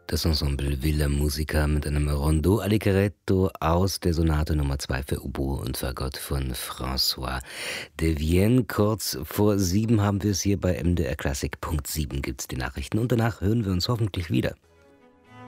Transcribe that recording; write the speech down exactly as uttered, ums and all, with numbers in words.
Das Ensemble Villa Musica mit einem Rondo Allegretto aus der Sonate Nummer zwei für Oboe und Fagott von François de Vienne. Kurz vor sieben haben wir es hier bei M D R Klassik. Punkt sieben gibt's die Nachrichten und danach hören wir uns hoffentlich wieder.